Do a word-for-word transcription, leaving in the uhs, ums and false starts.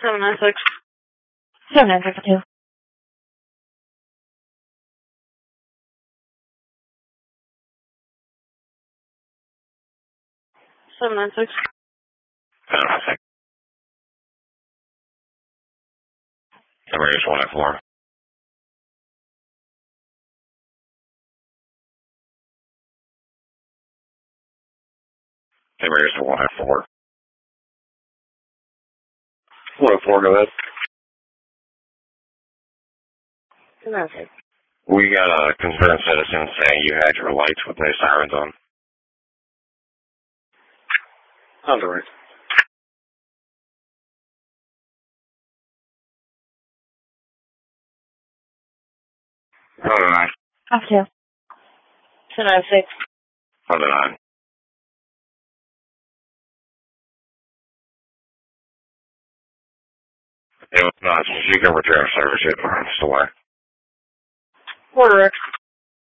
seven nine six. seven nine six two. seven nine six. seven nine six. Emirates one nine four. Emirates one nine four. one oh four, go ahead. seven nine six. We got a concerned citizen saying you had your lights with no sirens on. Sounds right. Brother nine. Off two. seven nine six. Brother nine. It was not. You can return service. It runs away. Quarter X.